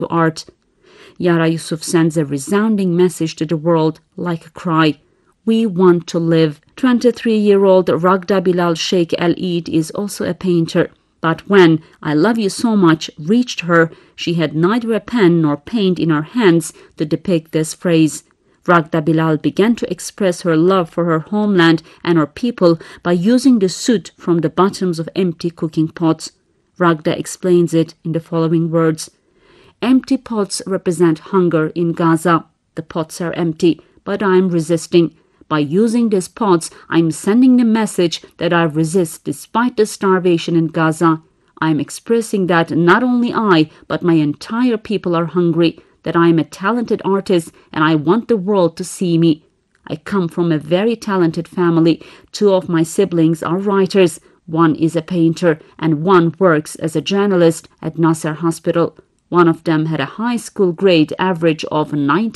art. Yara Yusuf sends a resounding message to the world like a cry. We want to live. 23-year-old Ragda Bilal Sheikh El Eid is also a painter. But when I Love You So Much reached her, she had neither a pen nor paint in her hands to depict this phrase. Ragda Bilal began to express her love for her homeland and her people by using the soot from the bottoms of empty cooking pots. Ragda explains it in the following words. Empty pots represent hunger in Gaza. The pots are empty, but I am resisting. By using these pots, I am sending the message that I resist despite the starvation in Gaza. I am expressing that not only I, but my entire people are hungry, that I am a talented artist and I want the world to see me. I come from a very talented family. 2 of my siblings are writers. 1 is a painter and 1 works as a journalist at Nasser Hospital. 1 of them had a high school grade average of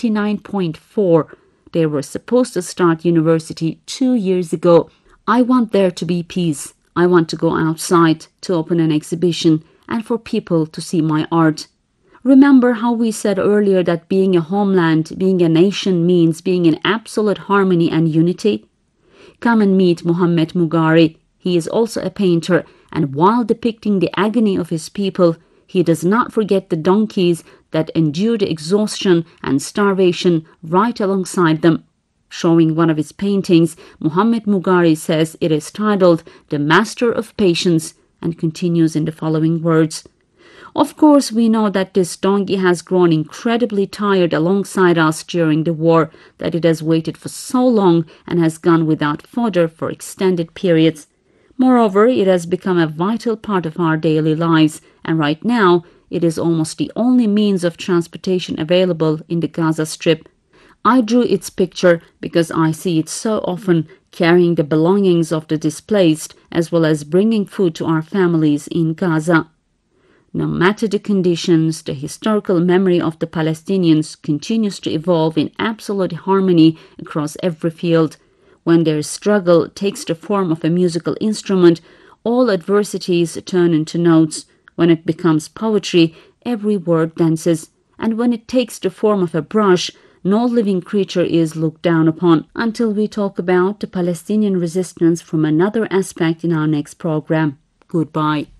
99.4. They were supposed to start university 2 years ago. I want there to be peace. I want to go outside to open an exhibition and for people to see my art. Remember how we said earlier that being a homeland, being a nation means being in absolute harmony and unity? Come and meet Mohammed Mugari. He is also a painter, and while depicting the agony of his people, he does not forget the donkeys that endured exhaustion and starvation right alongside them. Showing one of his paintings, Mohammed Mugari says it is titled The Master of Patience and continues in the following words. Of course, we know that this donkey has grown incredibly tired alongside us during the war, that it has waited for so long and has gone without fodder for extended periods. Moreover, it has become a vital part of our daily lives, and right now, it is almost the only means of transportation available in the Gaza Strip. I drew its picture because I see it so often carrying the belongings of the displaced as well as bringing food to our families in Gaza. No matter the conditions, the historical memory of the Palestinians continues to evolve in absolute harmony across every field. When their struggle takes the form of a musical instrument, all adversities turn into notes. When it becomes poetry, every word dances. And when it takes the form of a brush, no living creature is looked down upon. Until we talk about the Palestinian resistance from another aspect in our next program. Goodbye.